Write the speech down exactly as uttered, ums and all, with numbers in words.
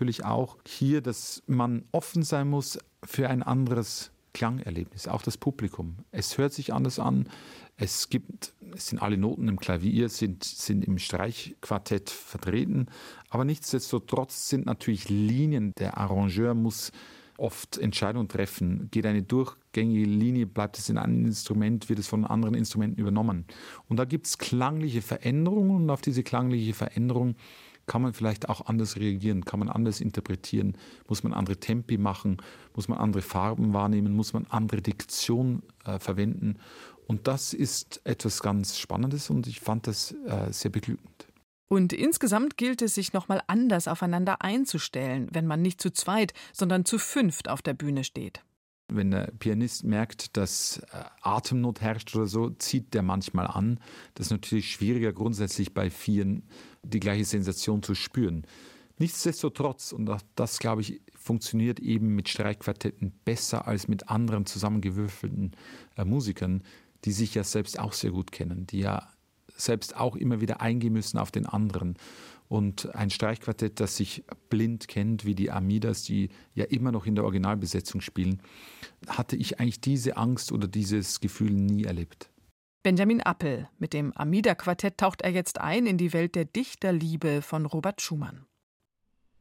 natürlich auch hier, dass man offen sein muss für ein anderes Klangerlebnis, auch das Publikum. Es hört sich anders an. Es gibt, es sind alle Noten im Klavier, sind, sind im Streichquartett vertreten, aber nichtsdestotrotz sind natürlich Linien. Der Arrangeur muss oft Entscheidungen treffen. Geht eine durchgängige Linie, bleibt es in einem Instrument, wird es von anderen Instrumenten übernommen. Und da gibt es klangliche Veränderungen und auf diese klangliche Veränderung kann man vielleicht auch anders reagieren, kann man anders interpretieren, muss man andere Tempi machen, muss man andere Farben wahrnehmen, muss man andere Diktion äh, verwenden. Und das ist etwas ganz Spannendes und ich fand das äh, sehr beglückend. Und insgesamt gilt es, sich nochmal anders aufeinander einzustellen, wenn man nicht zu zweit, sondern zu fünft auf der Bühne steht. Wenn der Pianist merkt, dass Atemnot herrscht oder so, zieht der manchmal an. Das ist natürlich schwieriger, grundsätzlich bei Vieren die gleiche Sensation zu spüren. Nichtsdestotrotz, und das, glaube ich, funktioniert eben mit Streichquartetten besser als mit anderen zusammengewürfelten äh, Musikern, die sich ja selbst auch sehr gut kennen, die ja selbst auch immer wieder eingehen müssen auf den anderen. Und ein Streichquartett, das sich blind kennt, wie die Armidas, die ja immer noch in der Originalbesetzung spielen, hatte ich eigentlich diese Angst oder dieses Gefühl nie erlebt. Benjamin Appel. Mit dem Armida-Quartett taucht er jetzt ein in die Welt der Dichterliebe von Robert Schumann.